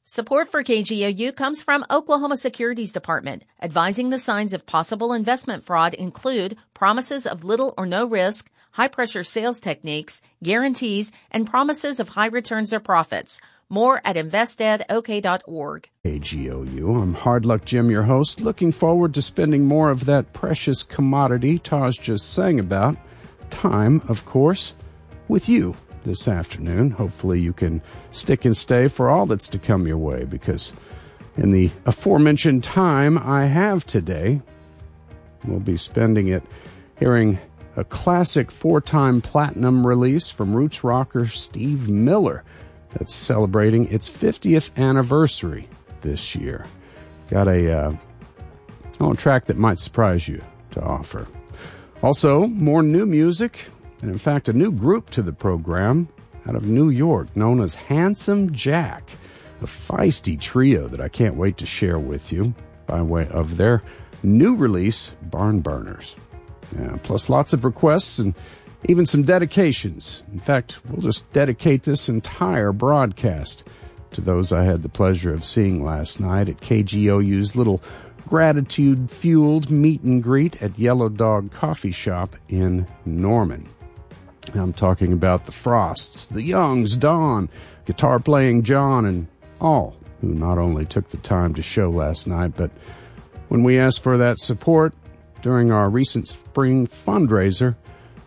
Support for KGOU comes from Oklahoma Securities Department. Advising the signs of possible investment fraud include promises of little or no risk, high-pressure sales techniques, guarantees, and promises of high returns or profits. More at investedok.org. KGOU, I'm Hard Luck Jim, your host, looking forward to spending more of that precious commodity Taj just sang about, time, of course, with you this afternoon. Hopefully you can stick and stay for all that's to come your way, because in the aforementioned time I have today, we'll be spending it hearing a classic 4-time platinum release from roots rocker Steve Miller that's celebrating its 50th anniversary this year. Got a track that might surprise you to offer. Also, more new music, and in fact a new group to the program out of New York known as Handsome Jack, a feisty trio that I can't wait to share with you by way of their new release, Barn Burners. Yeah, plus lots of requests and even some dedications. In fact, we'll just dedicate this entire broadcast to those I had the pleasure of seeing last night at KGOU's little gratitude-fueled meet and greet at Yellow Dog Coffee Shop in Norman. I'm talking about the Frosts, the Youngs, Don, guitar-playing John, and all who not only took the time to show last night, but when we asked for that support during our recent spring fundraiser,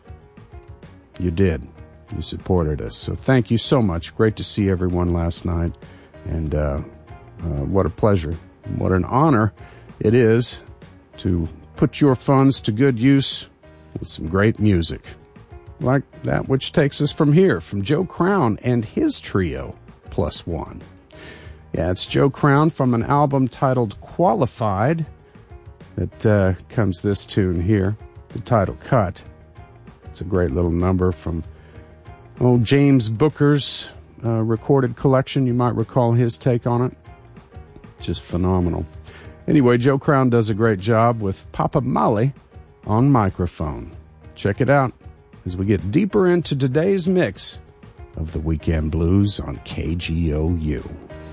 you did. You supported us. So thank you so much. Great to see everyone last night. And what a pleasure. What an honor it is to put your funds to good use with some great music, like that which takes us from here, from Joe Crown and his trio, Plus One. Yeah, it's Joe Crown from an album titled Qualified that comes this tune here, the title cut. It's a great little number from old James Booker's recorded collection. You might recall his take on it. Just phenomenal. Anyway, Joe Crown does a great job with Papa Molly on microphone. Check it out as we get deeper into today's mix of the Weekend Blues on KGOU.